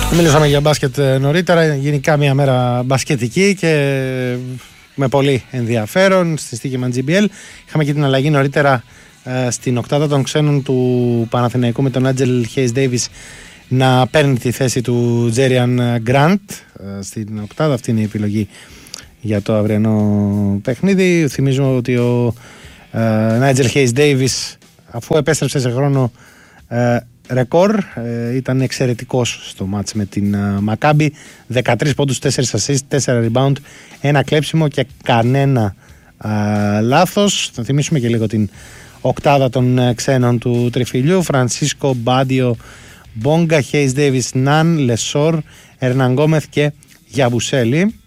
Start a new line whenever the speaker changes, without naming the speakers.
Μιλήσαμε για μπάσκετ νωρίτερα, γενικά μια μέρα μπασκετική και με πολύ ενδιαφέρον στη στοίχημα GBL. Είχαμε και την αλλαγή νωρίτερα στην οκτάδα των ξένων του Παναθηναϊκού με τον Άντζελ Χέις Ντέιβις να παίρνει τη θέση του Τζέριαν Γκραντ στην οκτάδα. Αυτή είναι η επιλογή για το αυριανό παιχνίδι. Θυμίζω ότι ο Άντζελ Χέις Ντέιβις, αφού επέστρεψε σε χρόνο ρεκόρ, ήταν εξαιρετικός στο μάτς με την Μακάμπι. 13 πόντους, 4 assist, 4 rebound, ένα κλέψιμο και κανένα λάθος. Θα θυμίσουμε και λίγο την οκτάδα των ξένων του τριφυλιού: Φρανσίσκο, Μπάντιο, Μπόγκα, Χέις Ντέιβις, Ναν, Λεσόρ, Ερναν Γκόμεθ και Γιαμπουσέλη.